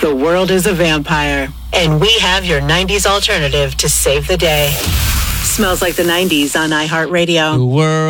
The world is a vampire, and we have your 90s alternative to save the day. Smells Like the 90s on iHeartRadio. The world